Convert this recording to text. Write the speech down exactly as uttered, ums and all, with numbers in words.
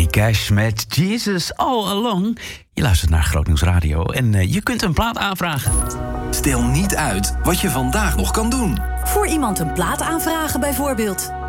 Johnny Cash met Jesus All Along. Je luistert naar Groot Nieuws Radio en uh, je kunt een plaat aanvragen. Stel niet uit wat je vandaag nog kan doen. Voor iemand een plaat aanvragen bijvoorbeeld.